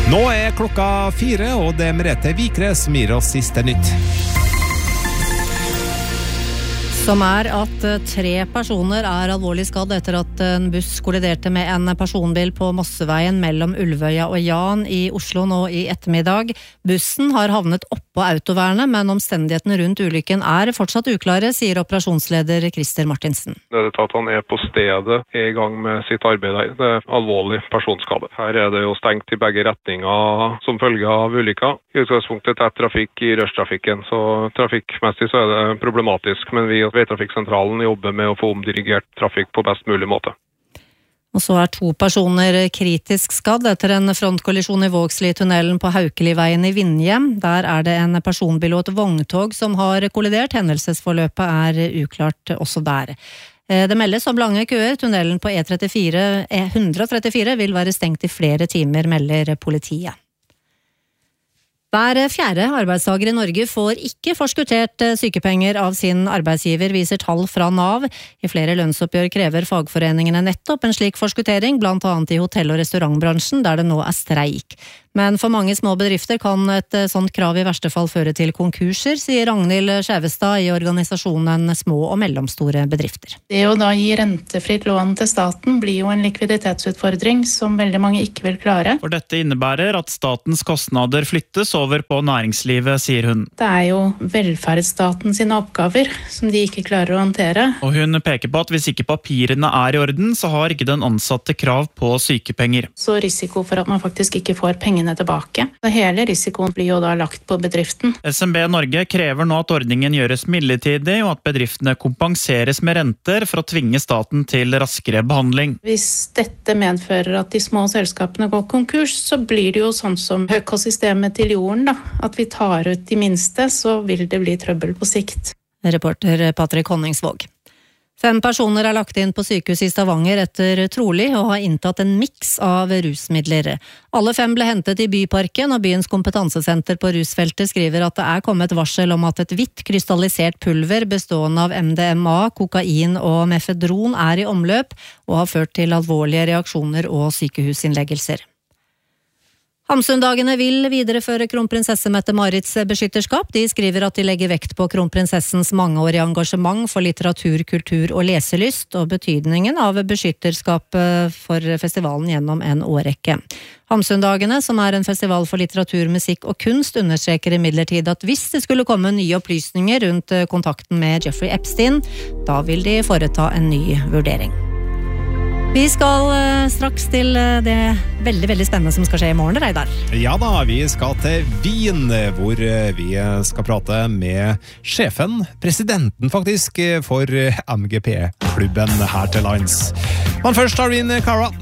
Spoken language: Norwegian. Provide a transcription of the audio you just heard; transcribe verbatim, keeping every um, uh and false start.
Nå er klokka fire, og det er Merete Vikre som gir oss siste nytt. Som er at tre personer er alvorlig skadd etter at en buss kolliderte med en personbil på Mosseveien mellom Ulvøya og Jan i Oslo nå i ettermiddag. Bussen har havnet oppå autovernet, men omstendighetene rundt ulykken er fortsatt uklare, sier operasjonsleder Christer Martinsen. Det er at han er på stedet, er i gang med sitt arbeid her. Det er alvorlig personskade. Her er det jo stengt i begge retninger som følge av ulykka. I utgangspunktet tett trafikk i rushtrafikken, så trafikkmessig så er det problematisk, men vi Veitrafikksentralen jobber med å få omdirigert trafikk på best mulig måte. Og så er to personer kritisk skadd etter en frontkollisjon i Vågsli-tunnelen på Haukeliveien i Vinje. Der er det en personbil og et vogntog som har kollidert. Hendelsesforløpet er uklart også der. Det meldes om lange køer. Tunnelen på E trettifire, E ett trettifire vil være stengt i flere timer, melder politiet. Hver fjerde arbeidstager i Norge får ikke forskuttert sykepenger av sin arbeidsgiver, viser tall fra Nav. I flere lønnsoppgjør krever fagforeningene nettopp en slik forskuttering, blant annet i hotell- og restaurantbransjen, der det nå er streik. Men for mange små bedrifter kan et sånt krav i verste fall føre til konkurser, sier Ragnhild Skjævestad i organisasjonen Små og mellomstore bedrifter. Det å da gi rentefritt lån til staten blir jo en likviditetsutfordring som veldig mange ikke vil klare. For dette innebærer at statens kostnader flyttes over på næringslivet, sier hun. Det er jo velferdsstaten sine oppgaver som de ikke klarer å håndtere. Og hun peker på at hvis ikke papirene er i orden, så har ikke den ansatte krav på sykepenger. Så risiko for at man faktisk ikke får pengene tilbake. Hele risikoen blir jo da lagt på bedriften. S M B Norge krever nå at ordningen gjøres midlertidig, og at bedriftene kompenseres med renter for å tvinge staten til raskere behandling. Hvis dette medfører at de små selskapene går konkurs, så blir det jo sånn som økosystemet til jorden, da. At vi tar ut de minste, så vil det bli trøbbel på sikt. Reporter Patrick Honningsvåg. Fem personer er lagt inn på sykehus i Stavanger etter trolig å ha inntatt en miks av rusmidler. Alle fem ble hentet i Byparken, og byens kompetansesenter på rusfeltet skriver at det er kommet varsel om at et hvitt krystallisert pulver bestående av M D M A, kokain og mefedron er i omløp og har ført til alvorlige reaksjoner og sykehusinnleggelser. Hamsundagene vil videreføre kronprinsesse Mette-Marits beskytterskap. De skriver at de legger vekt på kronprinsessens mangeårige engasjement for litteratur, kultur og leselyst, og betydningen av beskytterskapet for festivalen gjennom en årrekke. Hamsundagene, som er en festival for litteratur, musikk og kunst, understreker imidlertid at hvis det skulle komme nye opplysninger rundt kontakten med Jeffrey Epstein, da vil de foreta en ny vurdering. Vi skal straks til det veldig, veldig spennende som skal skje i morgen, Reidar. Ja da, vi skal til Wien, hvor vi skal prate med sjefen, presidenten faktisk, for M G P-klubben her til lands. Men først har vi inn Cara.